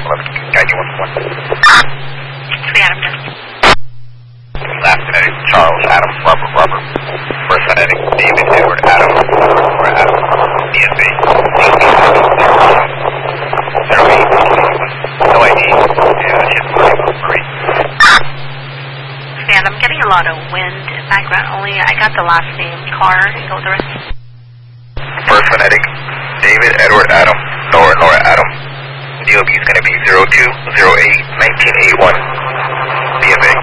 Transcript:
Adam 11, guide you 1-1. 3 Adam, yes. Last phonetic, Charles, Adam, Robert. First phonetic, David, Edward, Adam, Laura, Adam, DSA, 08, no ID, and ship Marie. And I'm getting a lot of wind in background only. I got the last name, car, and go with the rest. First phonetic, David, Edward, Adam, Laura, Adam. DOB is going to be 0208-1981, DFA.